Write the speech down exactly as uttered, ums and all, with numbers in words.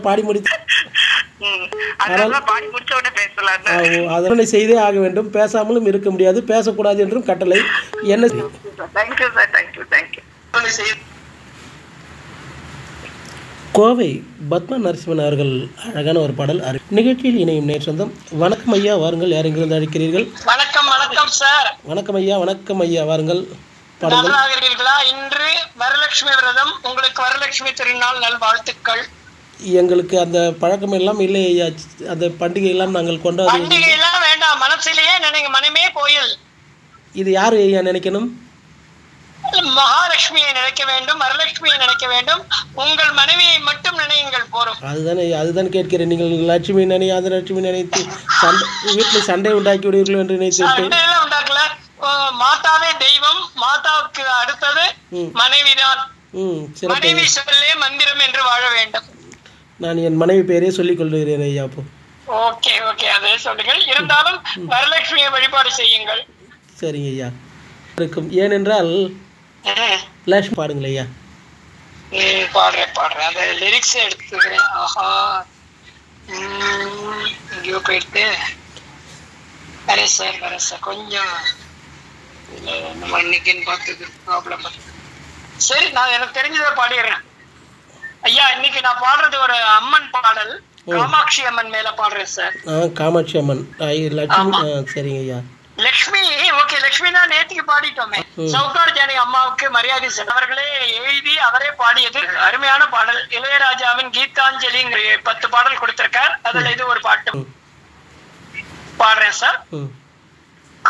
பாடி முடித்து ம், அதனால பாடி முடிச்ச உடனே பேசலாம். அதனை செய்தே ஆக வேண்டும். பேசாமலும் இருக்க முடியாது. பேசக்கூடாது என்றும் கட்டளை. என்ன thank you sir, thank you thank you. Kovai Padma Narasimhan அவர்கள் அழகான ஒரு பாடல் அறி நிகழ்ச்சியில் இணையும் நேர் சொந்தம். வணக்கம் ஐயா, வாருங்கள். யார் எங்கிருந்து அழைக்கிறீர்கள்? வணக்கம் வணக்கம் சார். வணக்கம் ஐயா. வணக்கம் ஐயா, வாருங்கள். பாடுங்கள். நல்லா இருக்கிறீர்களா? இன்று வரலட்சுமி விரதம். உங்களுக்கு வரலட்சுமி திருநாள் நல்வாழ்த்துக்கள். எங்களுக்கு அந்த பழக்கம் எல்லாம் இல்லை ஐயா. அந்த பண்டிகை எல்லாம் நாங்கள் கொண்டாடுவோம். பண்டிகை எல்லாம் வேண்டாம், மனசிலேயே நினைங்க. மனமே கோயில். இது யாரு ஐயா நினைக்கணும்? மகாலட்சுமியை நினைக்க வேண்டும், வரலட்சுமியை நினைக்க வேண்டும். உங்கள் மனைவியை மட்டும் நினையுங்கள் போறோம். அதுதானே அதுதான் கேட்கிறேன். நீங்கள் லட்சுமி நினை அந்த லட்சுமி நினைத்து சண்டை வீட்டில் சண்டை உண்டாக்கி விடுவீர்கள் என்று நினைத்து சண்டையெல்லாம் உண்டாக்கல. மாதாவே தெய்வம். மாதாவுக்கு அடுத்தது மனைவிதான். மனைவி சொல்லே மந்திரம் என்று வாழ வேண்டும். நான் என் மனைவி பெயரே சொல்லிக் கொள்கிறேன் ஐயா. அப்போ ஓகே ஓகே, அதே சொல்லுங்கள். இருந்தாலும் வரலட்சுமியை வழிபாடு செய்யுங்கள். சரிங்க ஐயா. இருக்கும். ஏனென்றால் லட்சுமி பாடுங்கள் ஐயா. பாடுறேன் பாடுறேன் அந்த லிரிக்ஸ் எடுத்துக்கிறேன். ஆஹா, எங்கேயோ போயிட்டு வரேன் சார் வரேன் சார். கொஞ்சம் நம்ம இன்னைக்குன்னு பார்த்தது ப்ராப்ளம். சரி, நான் எனக்கு தெரிஞ்சதை பாடிடுறேன் ஐயா. இன்னைக்கு நான் பாடுறது ஒரு அம்மன் பாடல். காமாட்சி அம்மன் மேல பாடுறேன் சார். காமாட்சி அம்மன் லட்சுமி. சரிங்க ஐயா. லட்சுமி ஓகே, லட்சுமி தான் நேற்றுக்கு பாடிட்டோமே. சவுகார் ஜானகி அம்மாவுக்கு மரியாதை அவர்களே எழுதி அவரே பாடியது அருமையான பாடல். இளையராஜாவின் கீதாஞ்சலி பத்து பாடல் கொடுத்திருக்கார். அதுல இது ஒரு பாட்டு பாடுறேன் சார்.